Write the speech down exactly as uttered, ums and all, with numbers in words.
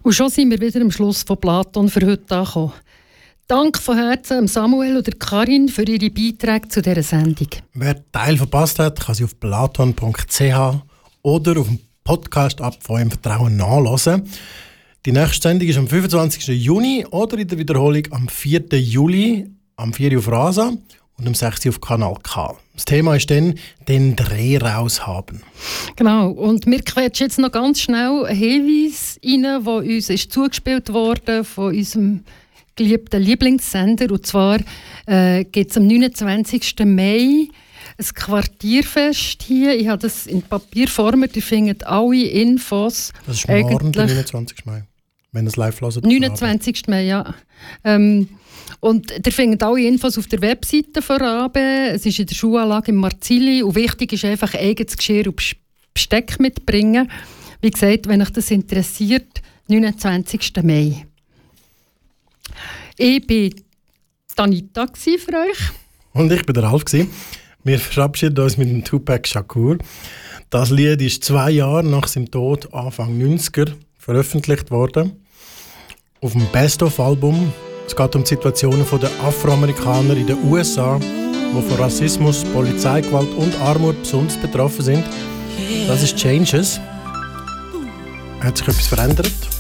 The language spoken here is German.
Und schon sind wir wieder am Schluss von Platon für heute angekommen. Danke von Herzen Samuel und Karin für ihre Beiträge zu dieser Sendung. Wer Teil verpasst hat, kann sie auf platon punkt c h oder auf dem Podcast-App von eurem Vertrauen nachhören. Die nächste Sendung ist am fünfundzwanzigsten Juni oder in der Wiederholung am vierten Juli am vier Uhr auf Rasa und am sechs Uhr auf Kanal K. Das Thema ist dann «Den Dreh raushaben». Genau, und wir quetschen jetzt noch ganz schnell einen Hinweis rein, der uns ist zugespielt wurde von unserem geliebten Lieblingssender. Und zwar äh, gibt es am neunundzwanzigsten Mai ein Quartierfest hier. Ich habe das in Papierform. Ihr findet alle Infos. Das ist morgen, der neunundzwanzigsten Mai. Wenn es live hört. neunundzwanzigsten Mai, ja. Ähm, und ihr findet alle Infos auf der Webseite von Rabe. Es ist in der Schulanlage in Marzili. Und wichtig ist einfach, eigenes Geschirr und Besteck mitbringen. Wie gesagt, wenn euch das interessiert, neunundzwanzigsten Mai. Ich war Anita für euch. Und ich war der Ralf. Wir verabschieden uns mit dem Tupac Shakur. Das Lied ist zwei Jahre nach seinem Tod, Anfang neunziger, veröffentlicht worden. Auf dem Best-of-Album. Es geht um die Situationen der Afroamerikaner in den U S A, die von Rassismus, Polizeigewalt und Armut besonders betroffen sind. Das ist «Changes». Hat sich etwas verändert?